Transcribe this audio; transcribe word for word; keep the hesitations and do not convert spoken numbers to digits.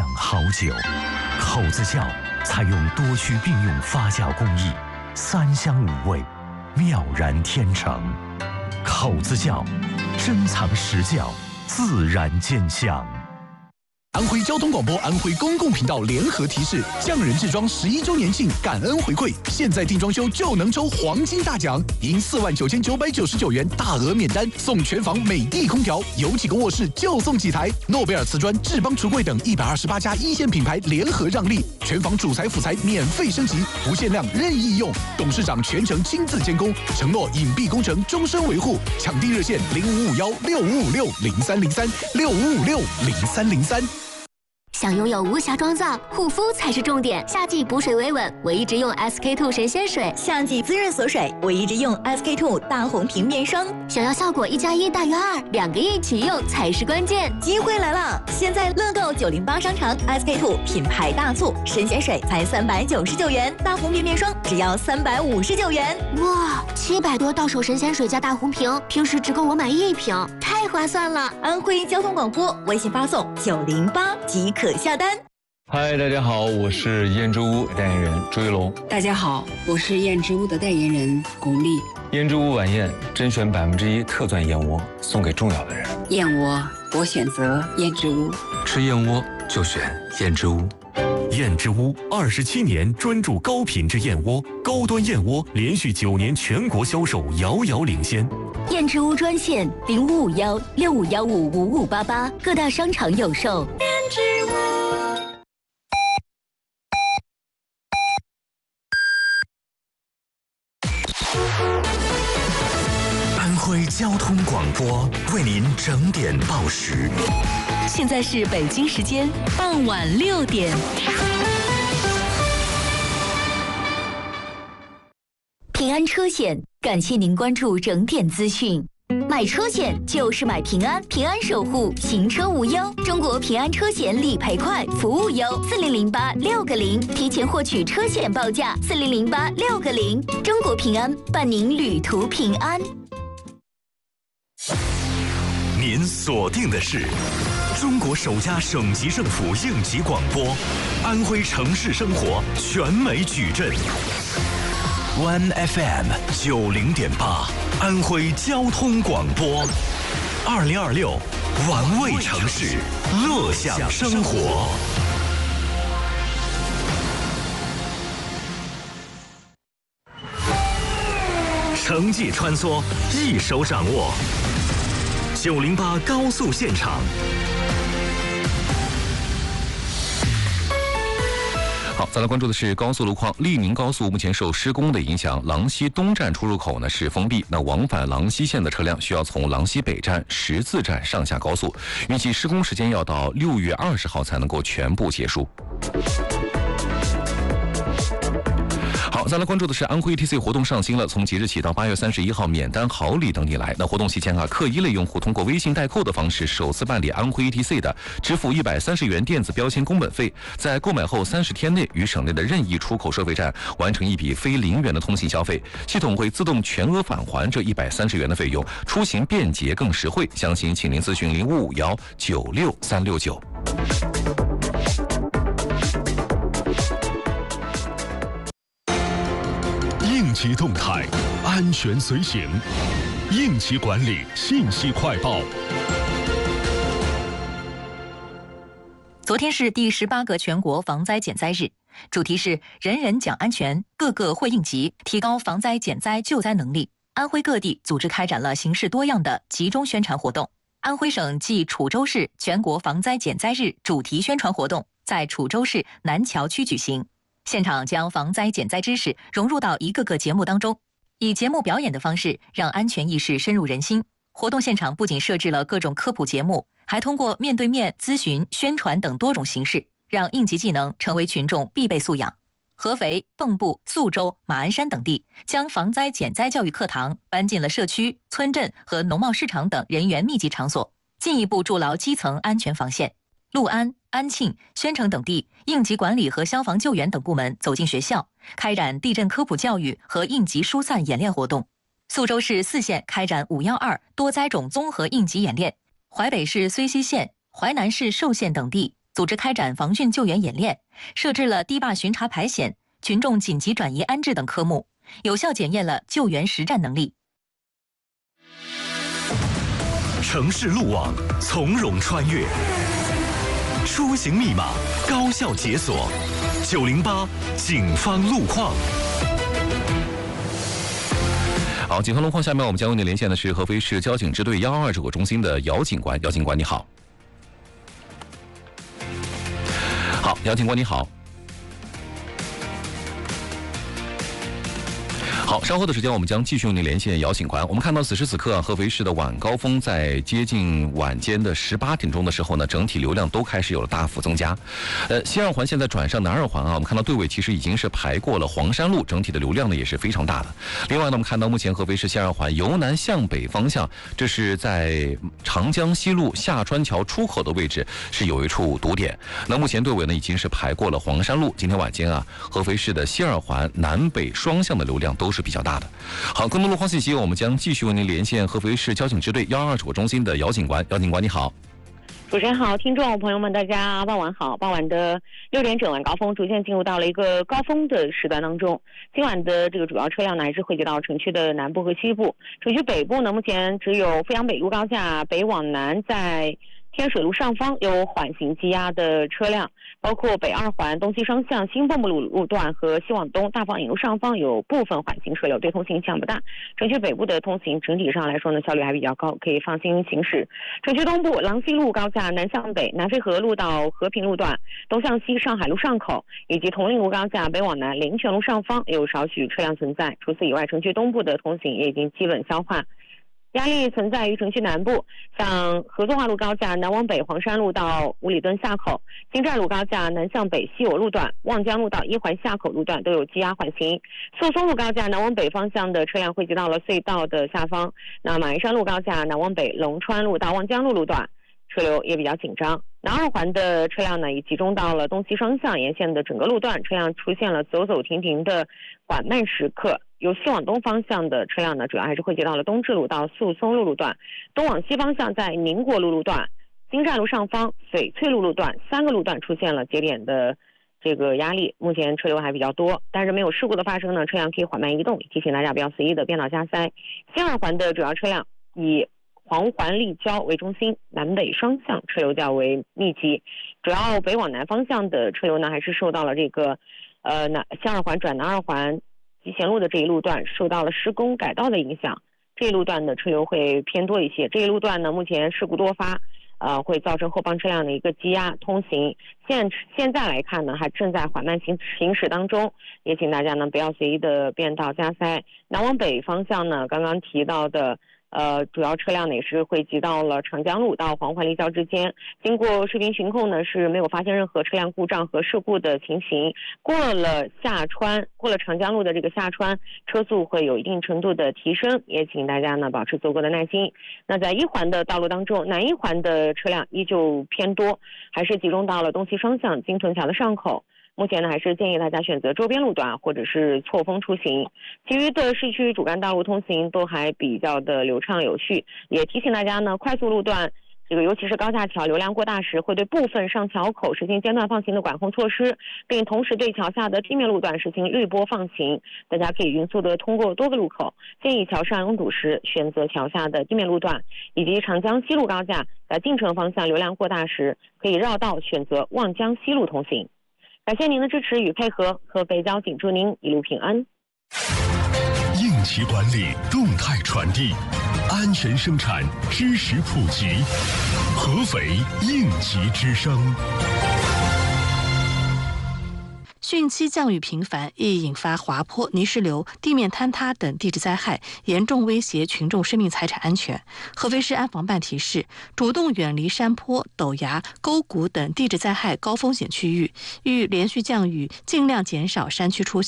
酿好酒。口子窖采用多区并用发酵工艺，三香五味，妙然天成。口子窖，珍藏实窖，自然见香。 安徽交通广播、安徽公共频道联合提示：匠人制装十一周年庆感恩回馈，现在订装修就能抽黄金大奖，赢四万九千九百九十九元大额免单，送全房美的空调，有几个卧室就送几台。诺贝尔瓷砖、智邦橱柜等一百二十八家一线品牌联合让利，全房主材辅材免费升级，不限量任意用。董事长全程亲自监工，承诺隐蔽工程终身维护。抢地热线零五五幺六五五六零三零三六五五六零三零三。 想拥有无瑕妆造，护肤才是重点。夏季补水维稳，我一直用 S K two 神仙水； 夏季滋润锁水，我一直用 S K two 大红瓶面霜。 想要效果一加一大于二，两个一起用才是关键。 机会来了！现在乐购九零八商场 S K two 品牌大促，神仙水才三百九十九元，大红瓶面霜只要三百五十九元。 哇，七百多到手神仙水加大红瓶，平时只够我买一瓶，太划算了！ 安徽交通广播微信发送九零八即可下单。 嗨，大家好，我是燕之屋代言人朱一龙。 大家好，我是燕之屋的代言人巩俐。 燕之屋晚宴甄选百分之一特钻燕窝，送给重要的人。 燕窝，我选择燕之屋。 吃燕窝就选燕之屋。燕之屋二十七年专注高品质燕窝，高端燕窝连续九年全国销售遥遥领先。 燕之屋专线零五五幺六五幺五五五八八，各大商场有售。燕之屋。 安徽交通广播为您整点报时。 现在是北京时间傍晚六点。平安车险，感谢您关注整点资讯。买车险就是买平安，平安守护行车无忧。中国平安车险理赔快，服务优，四零零八六个零，提前获取车险报价，四零零八六个零。中国平安伴您旅途平安。 您锁定的是中国首家省级政府应急广播，安徽城市生活全美矩阵。One F M 九零点八，安徽交通广播，二零二六，玩味城市，乐享生活。城际穿梭，一手掌握。九零八高速现场。 好，再来关注的是高速路况。利宁高速目前受施工的影响，郎溪东站出入口呢是封闭，那往返郎溪线的车辆需要从郎溪北站、十字站上下高速，预计施工时间要到六月二十号才能够全部结束。好，再来关注的是安徽 E T C 活动上新了，从即日起到八月三十一号，免单好礼等你来。那活动期间啊，客一类用户通过微信代扣的方式首次办理安徽 E T C 的，支付一百三十元电子标签工本费，在购买后三十天内于省内的任意出口收费站完成一笔非零元的通信消费，系统会自动全额返还这一百三十元的费用，出行便捷更实惠。详情请您咨询零五五幺九六三六九。 应急动态，安全随行，应急管理信息快报。 昨天是第十八个全国防灾减灾日，主题是人人讲安全，个个会应急，提高防灾减灾救灾能力。安徽各地组织开展了形式多样的集中宣传活动。安徽省暨楚州市全国防灾减灾日主题宣传活动在楚州市南桥区举行。现场将防灾减灾知识融入到一个个节目当中，以节目表演的方式让安全意识深入人心。活动现场不仅设置了各种科普节目，还通过面对面咨询、宣传等多种形式，让应急技能成为群众必备素养。合肥、蚌埠、宿州、马鞍山等地将防灾减灾教育课堂搬进了社区、村镇和农贸市场等人员密集场所，进一步筑牢基层安全防线。六安、安庆、宣城等地应急管理和消防救援等部门走进学校，开展地震科普教育和应急疏散演练活动。宿州市泗县开展五一二多灾种综合应急演练，淮北市睢溪县、淮南市寿县等地组织开展防汛救援演练，设置了堤坝巡查排险、群众紧急转移安置等科目，有效检验了救援实战能力。 城市路网从容穿越，出行密码高效解锁。九零八警方路况。 好，警方路况，下面我们将为您连线的是合肥市交警支队幺二指挥中心的姚警官。姚警官你好。好，姚警官你好。好，稍后的时间我们将继续为您连线姚警官。我们看到此时此刻啊，合肥市的晚高峰在接近晚间的十八点钟的时候呢，整体流量都开始有了大幅增加。呃，西二环现在转上南二环啊，我们看到队尾其实已经是排过了黄山路，整体的流量呢也是非常大的。另外呢，我们看到目前合肥市西二环由南向北方向，这是在长江西路下川桥出口的位置是有一处堵点。那目前队尾呢已经是排过了黄山路。今天晚间啊，合肥市的西二环南北双向的流量都是是比较大的。好，更多路况信息我们将继续为您连线合肥市交警支队幺二指挥中心的姚警官。姚警官你好。 主持人好，听众朋友们大家傍晚好。傍晚的六点整晚高峰逐渐进入到了一个高峰的时段当中。今晚的这个主要车辆呢还是汇集到城区的南部和西部。城区北部呢目前只有阜阳北路高架北往南在天水路上方有缓行积压的车辆，包括北二环东西双向新蚌埠路路段和西往东大放引路上方有部分缓行车流，对通行影响不大。城区北部的通行整体上来说呢效率还比较高，可以放心行驶。城区东部郎西路高架南向北南飞河路到和平路段东向西上海路上口以及铜陵路高架北往南灵泉路上方有少许车辆存在。除此以外，城区东部的通行也已经基本消化。压力存在于城区南部，像合作化路高架南往北黄山路到五里墩下口，金寨路高架南向北西我路段，望江路到一环下口路段都有积压缓行。朔松路高架南往北方向的车辆汇集到了隧道的下方。那马鞍山路高架南往北龙川路到望江路路段车流也比较紧张。南二环的车辆呢也集中到了东西双向沿线的整个路段，车辆出现了走走停停的缓慢时刻。由西往东方向的车辆呢主要还是汇集到了东直路到宿松路路段，东往西方向在宁国路路段、金寨路上方、翡翠路路段三个路段出现了节点的这个压力，目前车流还比较多，但是没有事故的发生呢，车辆可以缓慢移动，提醒大家不要随意的变道加塞。西二环的主要车辆以黄环立交为中心，南北双向车流较为密集，主要北往南方向的车流呢还是受到了这个呃南西二环转南二环集贤路的这一路段受到了施工改道的影响，这一路段的车流会偏多一些。这一路段呢目前事故多发，呃会造成后方车辆的一个积压通行。现现在来看呢还正在缓慢行行驶当中，也请大家呢不要随意的变道加塞。南往北方向呢刚刚提到的呃，主要车辆呢也是汇集到了长江路到黄环立交之间，经过视频巡控呢是没有发现任何车辆故障和事故的情形。过了下川，过了长江路的这个下川，车速会有一定程度的提升，也请大家呢保持足够的耐心。那在一环的道路当中，南一环的车辆依旧偏多，还是集中到了东西双向金屯桥的上口。目前呢，还是建议大家选择周边路段或者是错峰出行，其余的市区主干道路通行都还比较的流畅有序。也提醒大家呢，快速路段这个尤其是高架桥流量过大时，会对部分上桥口实行间断放行的管控措施，并同时对桥下的地面路段实行滤波放行。大家可以匀速的通过多个路口，建议桥上拥堵时选择桥下的地面路段，以及长江西路高架在进城方向流量过大时，可以绕道选择望江西路通行。感谢您的支持与配合，合肥交警祝您一路平安。 应急管理，动态传递，安全生产，知识普及。合肥应急之声。 汛期降雨频繁，易引发滑坡、泥石流、地面坍塌等地质灾害，严重威胁群众生命财产安全。合肥市安防办提示，主动远离山坡、陡崖、沟谷等地质灾害高风险区域，遇连续降雨，尽量减少山区出行。